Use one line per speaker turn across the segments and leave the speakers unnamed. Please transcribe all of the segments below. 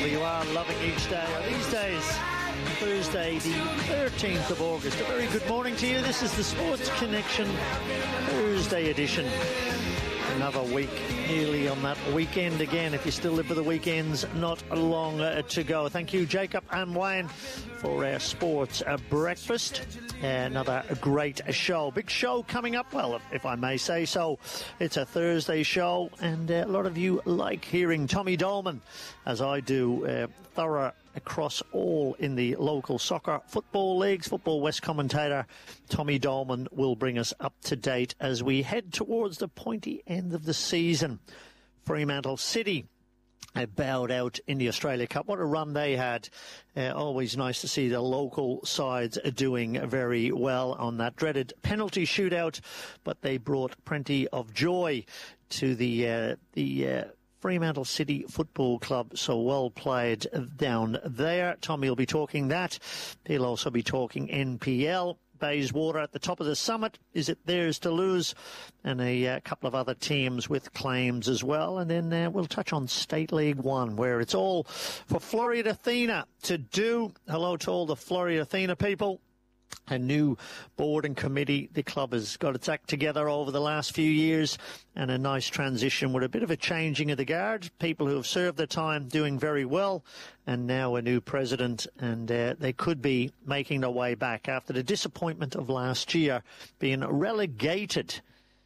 you are loving each day. These days, Thursday the 13th of August. A very good morning to you. This is the Sports Connection Thursday edition. Another week nearly on that weekend again. If you still live for the weekends, not long to go. Thank you, Jacob and Wayne, for our sports breakfast. Another great show. Big show coming up. Well, if I may say so, it's a Thursday show, and a lot of you like hearing Tommy Dolman, as I do, thorough across all in the local soccer football leagues. Football West commentator Tommy Dolman will bring us up to date as we head towards the pointy end of the season. Fremantle City bowed out in the Australia Cup. What a run they had. Always nice to see the local sides doing very well on that dreaded penalty shootout, but they brought plenty of joy to the Fremantle City Football Club. So well played down there. Tommy will be talking that. He'll also be talking NPL. Bayswater at the top of the summit. Is it theirs to lose? And a couple of other teams with claims as well. And then we'll touch on State League 1, where it's all for Floreat Athena to do. Hello to all the Floreat Athena people. A new board and committee. The club has got its act together over the last few years, and a nice transition with a bit of a changing of the guard. People who have served their time doing very well, and now a new president, and they could be making their way back after the disappointment of last year, being relegated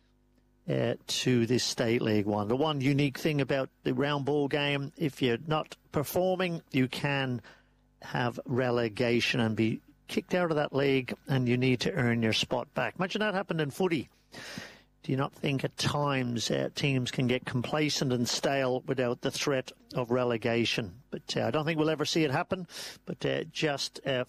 to this State League 1. The one unique thing about the round ball game, if you're not performing, you can have relegation and be kicked out of that league, and you need to earn your spot back. Imagine that happened in footy. Do you not think at times teams can get complacent and stale without the threat of relegation? But I don't think we'll ever see it happen. But just